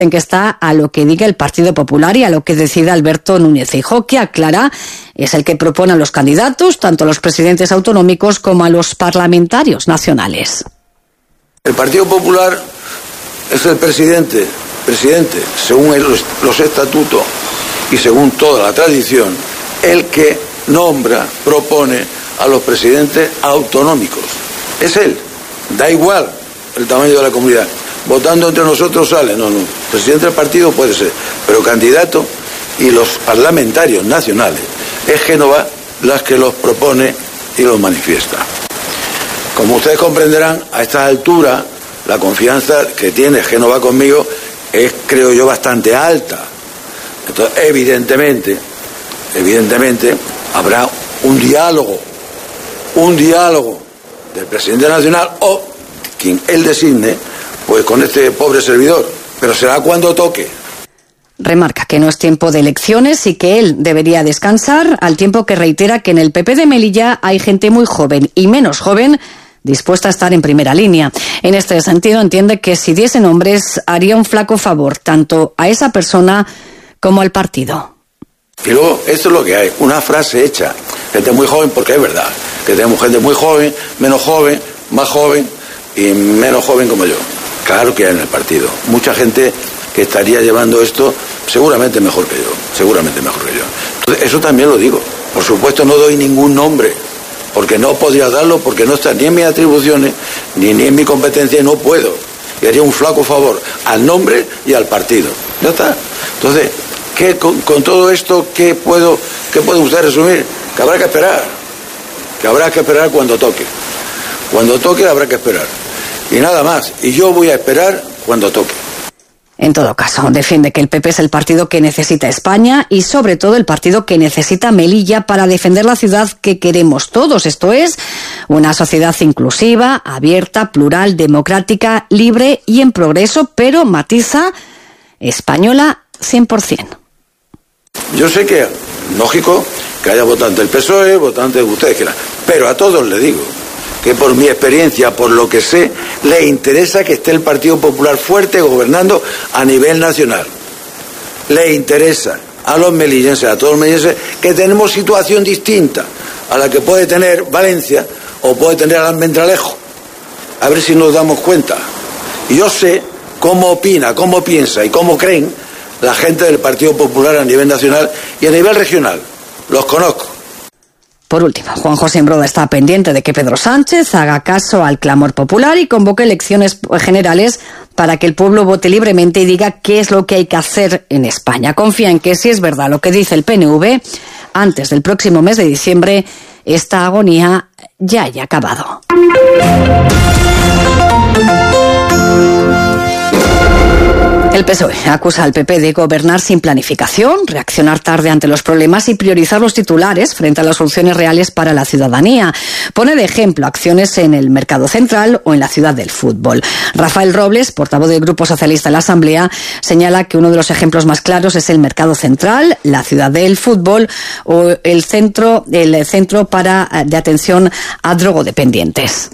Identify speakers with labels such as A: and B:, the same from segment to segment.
A: en que está a lo que diga el Partido Popular y a lo que decida Alberto Núñez Feijóo, que aclara es el que propone a los candidatos, tanto a los presidentes autonómicos como a los parlamentarios nacionales.
B: El Partido Popular es el presidente, según los estatutos y según toda la tradición, el que nombra, propone a los presidentes autonómicos. Es él, da igual el tamaño de la comunidad. Votando entre nosotros sale, no, presidente del partido puede ser, pero candidato y los parlamentarios nacionales, es Génova las que los propone y los manifiesta. Como ustedes comprenderán, a estas alturas la confianza que tiene Génova conmigo es, creo yo, bastante alta. Entonces, evidentemente, habrá un diálogo del presidente nacional o quien él designe, pues con este pobre servidor, pero será cuando toque.
A: Remarca que no es tiempo de elecciones y que él debería descansar, al tiempo que reitera que en el PP de Melilla hay gente muy joven y menos joven dispuesta a estar en primera línea. En este sentido, entiende que si diese nombres haría un flaco favor tanto a esa persona como al partido.
B: Y luego, esto es lo que hay, una frase hecha, gente muy joven, porque es verdad, que tenemos gente muy joven, menos joven, más joven y menos joven como yo. Claro que hay en el partido mucha gente que estaría llevando esto seguramente mejor que yo. Entonces, eso también lo digo. Por supuesto no doy ningún nombre, porque no podría darlo, porque no está ni en mis atribuciones, ni en mi competencia y no puedo. Y haría un flaco favor al nombre y al partido. Ya está. Entonces, ¿qué, con todo esto, qué puede usted resumir? Que habrá que esperar cuando toque. Cuando toque habrá que esperar. Y nada más. Y yo voy a esperar cuando toque.
A: En todo caso, defiende que el PP es el partido que necesita España y sobre todo el partido que necesita Melilla para defender la ciudad que queremos todos. Esto es, una sociedad inclusiva, abierta, plural, democrática, libre y en progreso, pero matiza, española 100%.
B: Yo sé que, lógico, que haya votantes del PSOE, votantes de ustedes quieran, pero a todos les digo que por mi experiencia, por lo que sé, le interesa que esté el Partido Popular fuerte gobernando a nivel nacional. Le interesa a los melillenses, a todos los melillenses, que tenemos situación distinta a la que puede tener Valencia o puede tener Almendralejo. A ver si nos damos cuenta. Y yo sé cómo opina, cómo piensa y cómo creen la gente del Partido Popular a nivel nacional y a nivel regional. Los conozco.
A: Por último, Juan José Imbroda está pendiente de que Pedro Sánchez haga caso al clamor popular y convoque elecciones generales para que el pueblo vote libremente y diga qué es lo que hay que hacer en España. Confía en que si es verdad lo que dice el PNV, antes del próximo mes de diciembre, esta agonía ya haya acabado. El PSOE acusa al PP de gobernar sin planificación, reaccionar tarde ante los problemas y priorizar los titulares frente a las soluciones reales para la ciudadanía. Pone de ejemplo acciones en el mercado central o en la ciudad del fútbol. Rafael Robles, portavoz del Grupo Socialista en la Asamblea, señala que uno de los ejemplos más claros es el mercado central, la ciudad del fútbol o el centro de atención a drogodependientes.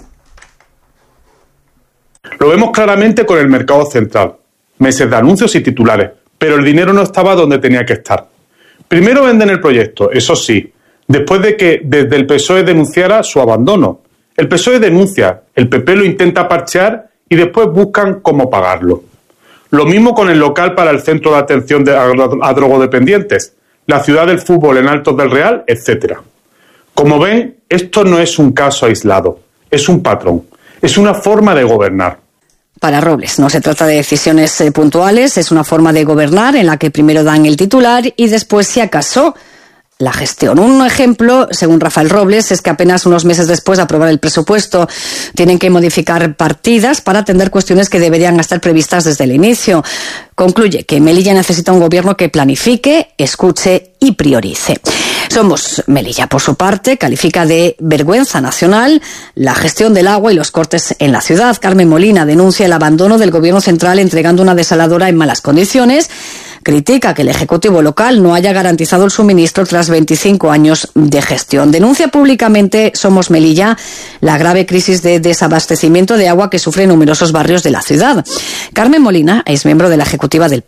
C: Lo vemos claramente con el mercado central. Meses de anuncios y titulares, pero el dinero no estaba donde tenía que estar. Primero venden el proyecto, eso sí, después de que desde el PSOE denunciara su abandono. El PSOE denuncia, el PP lo intenta parchear y después buscan cómo pagarlo. Lo mismo con el local para el centro de atención a drogodependientes, la ciudad del fútbol en Altos del Real, etc. Como ven, esto no es un caso aislado, es un patrón, es una forma de gobernar.
A: Para Robles, no se trata de decisiones puntuales, es una forma de gobernar en la que primero dan el titular y después, si acaso, la gestión. Un ejemplo, según Rafael Robles, es que apenas unos meses después de aprobar el presupuesto tienen que modificar partidas para atender cuestiones que deberían estar previstas desde el inicio. Concluye que Melilla necesita un gobierno que planifique, escuche y priorice. Somos Melilla, por su parte, califica de vergüenza nacional la gestión del agua y los cortes en la ciudad. Carmen Molina denuncia el abandono del gobierno central entregando una desaladora en malas condiciones. critica que el Ejecutivo local no haya garantizado el suministro tras 25 años de gestión. Denuncia públicamente Somos Melilla la grave crisis de desabastecimiento de agua que sufren numerosos barrios de la ciudad. Carmen Molina es miembro de la ejecutiva del